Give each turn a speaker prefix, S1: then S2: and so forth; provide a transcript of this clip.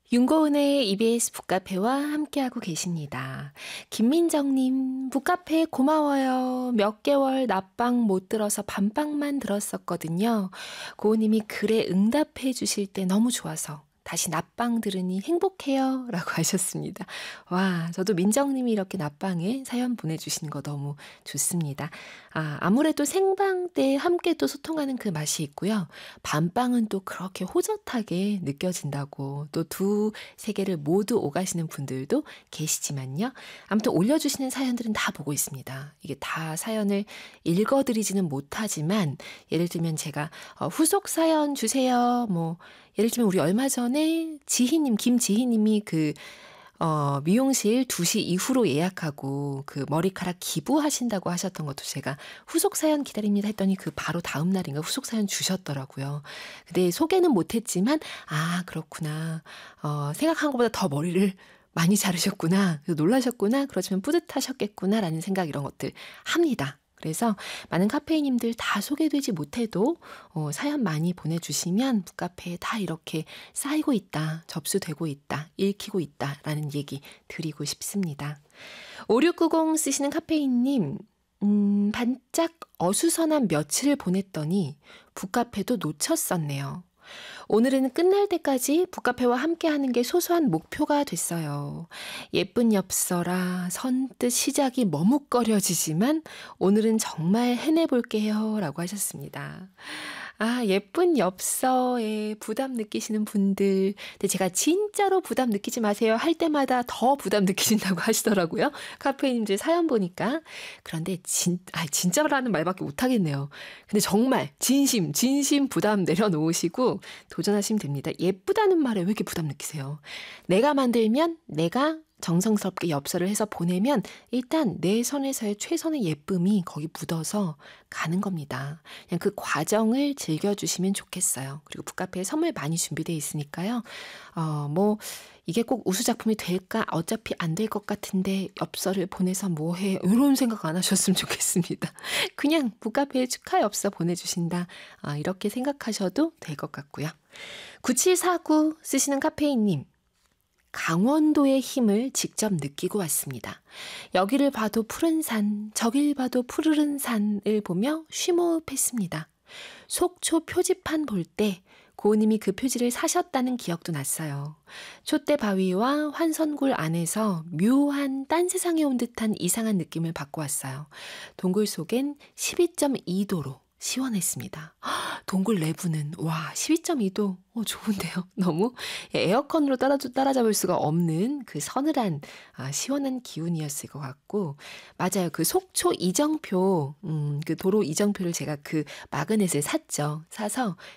S1: 윤고은의 EBS 북카페와 함께하고 계십니다. 김민정님, 북카페 고마워요. 몇 개월 낮방 못 들어서 밤방만 들었었거든요. 고은님이 글에 응답해 주실 때 너무 좋아서 다시 낮방 들으니 행복해요. 라고 하셨습니다. 와, 저도 민정님이 이렇게 낮방에 사연 보내주시는 거 너무 좋습니다. 아무래도 생방 때 함께 또 소통하는 그 맛이 있고요. 밤방은 또 그렇게 호젓하게 느껴진다고 또 두 세계를 모두 오가시는 분들도 계시지만요. 아무튼 올려주시는 사연들은 다 보고 있습니다. 이게 다 사연을 읽어드리지는 못하지만 예를 들면 제가 후속 사연 주세요. 예를 들면 우리 얼마 전에 김지희님이 미용실 2시 이후로 예약하고 그 머리카락 기부하신다고 하셨던 것도 제가 후속 사연 기다립니다 했더니 그 바로 다음 날인가 후속 사연 주셨더라고요. 근데 소개는 못했지만 그렇구나. 생각한 것보다 더 머리를 많이 자르셨구나. 놀라셨구나. 그렇지만 뿌듯하셨겠구나 라는 생각 이런 것들 합니다. 그래서 많은 카페이님들 다 소개되지 못해도 사연 많이 보내주시면 북카페에 다 이렇게 쌓이고 있다, 접수되고 있다, 읽히고 있다라는 얘기 드리고 싶습니다. 5690 쓰시는 카페이님, 반짝 어수선한 며칠을 보냈더니 북카페도 놓쳤었네요. 오늘은 끝날 때까지 북카페와 함께하는 게 소소한 목표가 됐어요. 예쁜 엽서라 선뜻 시작이 머뭇거려지지만 오늘은 정말 해내볼게요. 라고 하셨습니다. 예쁜 엽서에 부담 느끼시는 분들, 근데 제가 진짜로 부담 느끼지 마세요 할 때마다 더 부담 느끼신다고 하시더라고요. 카페인님들 사연 보니까. 그런데 진짜라는 말밖에 못하겠네요. 근데 정말 진심 부담 내려놓으시고 도전하시면 됩니다. 예쁘다는 말에 왜 이렇게 부담 느끼세요? 내가 만들면 내가 정성스럽게 엽서를 해서 보내면 일단 내 선에서의 최선의 예쁨이 거기 묻어서 가는 겁니다. 그냥 그 과정을 즐겨주시면 좋겠어요. 그리고 북카페에 선물 많이 준비되어 있으니까요. 이게 꼭 우수작품이 될까? 어차피 안 될 것 같은데 엽서를 보내서 뭐해? 이런 생각 안 하셨으면 좋겠습니다. 그냥 북카페에 축하 엽서 보내주신다. 이렇게 생각하셔도 될 것 같고요. 9749 쓰시는 카페인님. 강원도의 힘을 직접 느끼고 왔습니다. 여기를 봐도 푸른 산, 저길 봐도 푸르른 산을 보며 쉬호흡했습니다. 속초 표지판 볼 때 고우님이 그 표지를 사셨다는 기억도 났어요. 촛대 바위와 환선굴 안에서 묘한 딴 세상에 온 듯한 이상한 느낌을 받고 왔어요. 동굴 속엔 12.2도로 시원했습니다. 동굴 내부는 12.2도 좋은데요. 너무 에어컨으로 따라잡을 수가 없는 그 서늘한 시원한 기운이었을 것 같고 맞아요. 그 속초 이정표 그 도로 이정표를 제가 그 마그넷을 샀죠. 사서